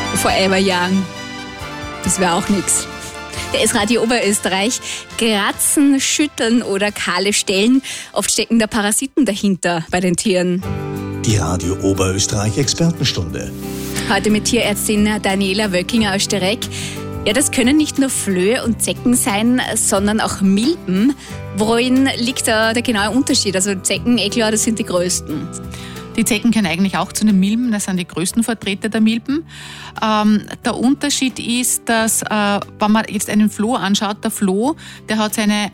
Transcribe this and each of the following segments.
Forever Young. Das wäre auch nichts. Der ist Radio Oberösterreich. Kratzen, Schütteln oder kahle Stellen. Oft stecken da Parasiten dahinter bei den Tieren. Die Radio Oberösterreich Expertenstunde. Heute mit Tierärztin Daniela Wöckinger aus Stereck. Ja, das können nicht nur Flöhe und Zecken sein, sondern auch Milben. Worin liegt da der genaue Unterschied? Also Zecken, klar, das sind die größten. Die Zecken können eigentlich auch zu den Milben, das sind die größten Vertreter der Milben. Der Unterschied ist, dass, wenn man jetzt einen Floh anschaut, der Floh, der hat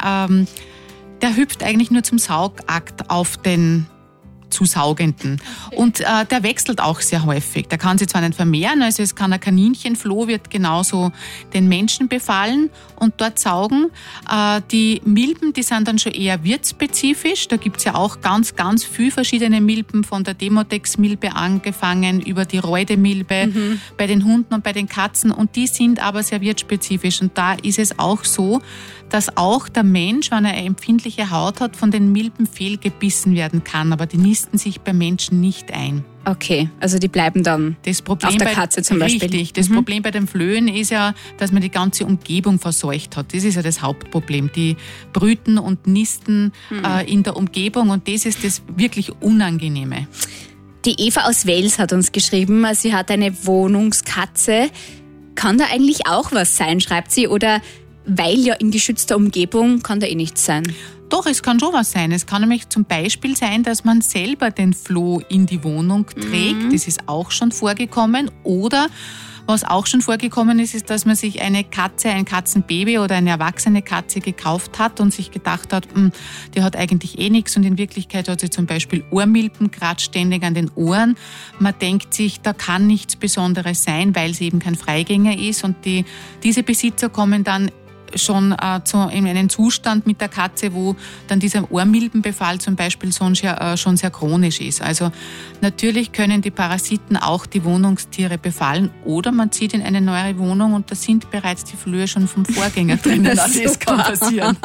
der hüpft eigentlich nur zum Saugakt auf den Zusaugenden. Und der wechselt auch sehr häufig. Der kann sich zwar nicht vermehren, also es kann ein Kaninchenfloh, wird genauso den Menschen befallen und dort saugen. Die Milben, die sind dann schon eher wirtsspezifisch. Da gibt es ja auch ganz, ganz viele verschiedene Milben, von der Demodex-Milbe angefangen über die Räudemilbe bei den Hunden und bei den Katzen. Und die sind aber sehr wirtsspezifisch. Und da ist es auch so, dass auch der Mensch, wenn er eine empfindliche Haut hat, von den Milben fehlgebissen werden kann. Aber die nisten sich beim Menschen nicht ein. Okay, also die bleiben dann auf der Katze zum Beispiel. Richtig. Das Problem bei den Flöhen ist ja, dass man die ganze Umgebung verseucht hat. Das ist ja das Hauptproblem. Die brüten und nisten in der Umgebung und das ist das wirklich Unangenehme. Die Eva aus Wels hat uns geschrieben, sie hat eine Wohnungskatze. Kann da eigentlich auch was sein, schreibt sie, oder weil ja in geschützter Umgebung kann da nichts sein? Doch, es kann schon was sein. Es kann nämlich zum Beispiel sein, dass man selber den Floh in die Wohnung trägt. Das ist auch schon vorgekommen. Oder was auch schon vorgekommen ist, dass man sich eine Katze, ein Katzenbaby oder eine erwachsene Katze gekauft hat und sich gedacht hat, die hat eigentlich nichts und in Wirklichkeit hat sie zum Beispiel Ohrmilben, kratzt ständig an den Ohren. Man denkt sich, da kann nichts Besonderes sein, weil sie eben kein Freigänger ist und diese Besitzer kommen dann schon in einen Zustand mit der Katze, wo dann dieser Ohrmilbenbefall zum Beispiel schon sehr chronisch ist. Also natürlich können die Parasiten auch die Wohnungstiere befallen oder man zieht in eine neue Wohnung und da sind bereits die Flöhe schon vom Vorgänger drinnen. Also das kann passieren.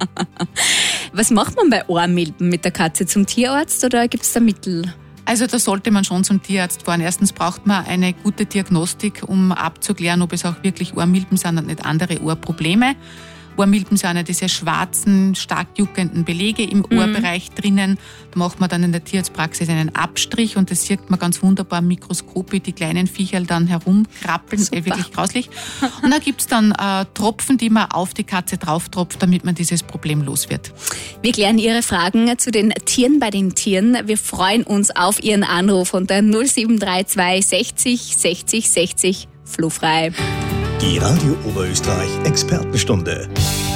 Was macht man bei Ohrmilben mit der Katze? Zum Tierarzt oder gibt es da Mittel? Also da sollte man schon zum Tierarzt fahren. Erstens braucht man eine gute Diagnostik, um abzuklären, ob es auch wirklich Ohrmilben sind und nicht andere Ohrprobleme. Ohrmilben sind ja diese schwarzen, stark juckenden Belege im Ohrbereich drinnen. Da macht man dann in der Tierarztpraxis einen Abstrich und das sieht man ganz wunderbar im Mikroskop, wie die kleinen Viecherl dann herumkrabbeln. Wirklich grauslich. Und da gibt's dann Tropfen, die man auf die Katze drauf tropft, damit man dieses Problem los wird. Wir klären Ihre Fragen zu den Tieren bei den Tieren. Wir freuen uns auf Ihren Anruf unter 0732 60 60 60 flohfrei. Die Radio Oberösterreich Expertenstunde.